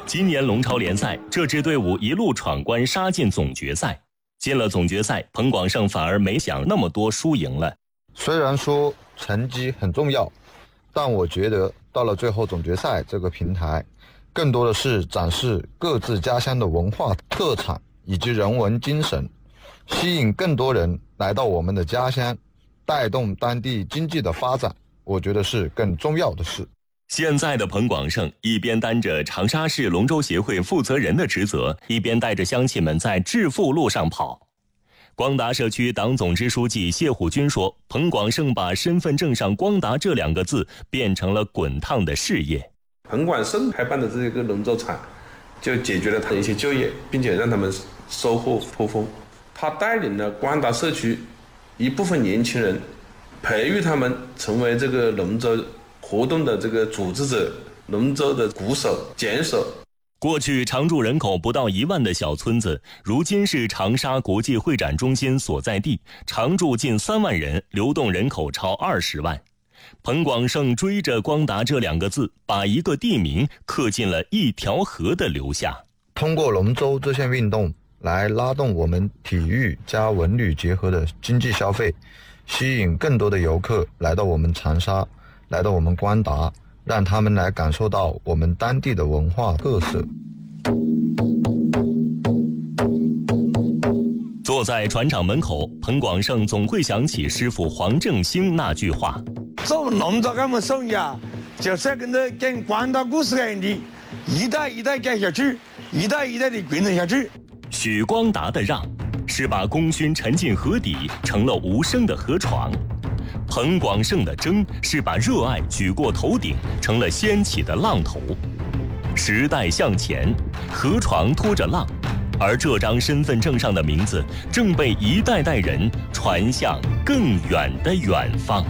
今年龙超联赛，这支队伍一路闯关杀进总决赛。进了总决赛，彭广胜反而没想那么多输赢了。 虽然说成绩很重要，但我觉得到了最后总决赛这个平台，更多的是展示各自家乡的文化特产以及人文精神，吸引更多人来到我们的家乡，带动当地经济的发展，我觉得是更重要的事。 现在的彭广胜一边担着长沙市龙舟协会负责人的职责，一边带着乡亲们在致富路上跑。光达社区党总支书记谢虎军说，彭广胜把身份证上光达这2个字变成了滚烫的事业。 彭广胜开办的这个龙舟厂就解决了他的一些就业，并且让他们收获颇丰。他带领了光达社区一部分年轻人，培育他们成为这个龙舟活动的这个组织者，龙舟的鼓手、桨手。 过去常住人口不到1万的小村子，如今是长沙国际会展中心所在地，常住近3万人，流动人口超20万。彭广胜追着光达这2个字，把一个地名刻进了一条河的流下。 通过龙舟这项运动来拉动我们体育加文旅结合的经济消费，吸引更多的游客来到我们长沙，来到我们光达，让他们来感受到我们当地的文化特色。 坐在船厂门口，彭广胜总会想起师傅黄正兴那句话： 做龙舟这么生意啊，就是跟光达故事一样的，一代一代干下去，一代一代的传承下去。 许光达的让，是把功勋沉进河底，成了无声的河床。彭广胜的争，是把热爱举过头顶，成了掀起的浪头。时代向前，河床拖着浪，而这张身份证上的名字，正被一代代人传向更远的远方。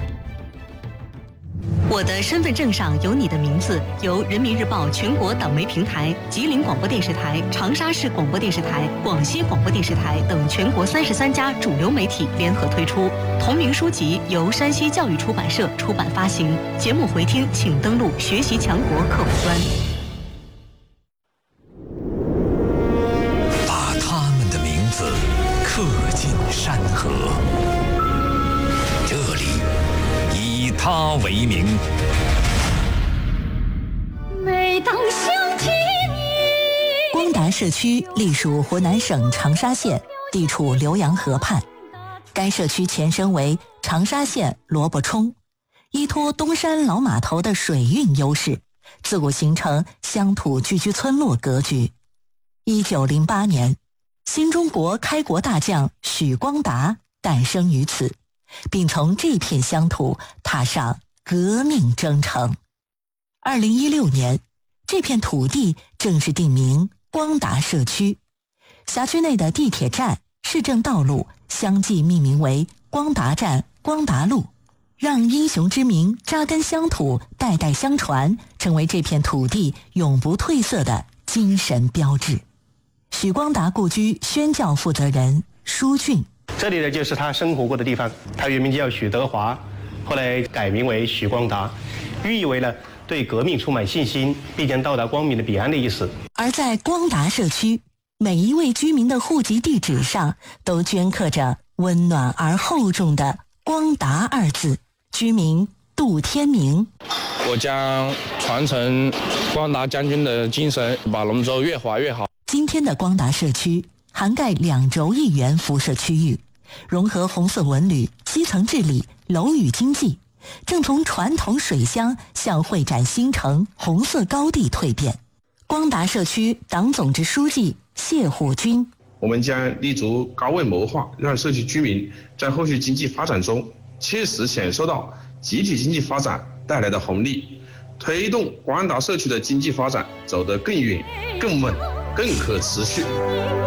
我的身份证上有你的名字，由人民日报全国党媒平台、吉林广播电视台、长沙市广播电视台、广西广播电视台等全国33家主流媒体联合推出。同名书籍由山西教育出版社出版发行。节目回听请登录学习强国客户端。 把他们的名字刻进山河，这里以他为名。 每当想起你。 光达社区隶属湖南省长沙县，地处浏阳河畔。该社区前身为长沙县萝卜冲，依托东山老码头的水运优势，自古形成乡土聚居村落格局。1908年，新中国开国大将许光达诞生于此，并从这片乡土踏上革命征程。2016年，这片土地正式定名光达社区，辖区内的地铁站、市政道路相继命名为光达站、光达路，让英雄之名扎根乡土，代代相传，成为这片土地永不褪色的精神标志。许光达故居宣教负责人舒俊： 这里呢就是他生活过的地方，他原名叫许德华，后来改名为许光达，寓意为了对革命充满信心，必将到达光明的彼岸的意思。 而在光达社区，每一位居民的户籍地址上都镌刻着温暖而厚重的光达2字。居民杜天明： 我将传承光达将军的精神，把龙舟越划越好。 今天的光达社区涵盖2轴1圆辐射区域，融合红色文旅、基层治理、楼宇经济，正从传统水乡向会展新城红色高地蜕变。光达社区党总支书记谢虎军： 我们将立足高位谋划，让社区居民在后续经济发展中切实享受到集体经济发展带来的红利，推动光达社区的经济发展走得更远、更稳、更可持续。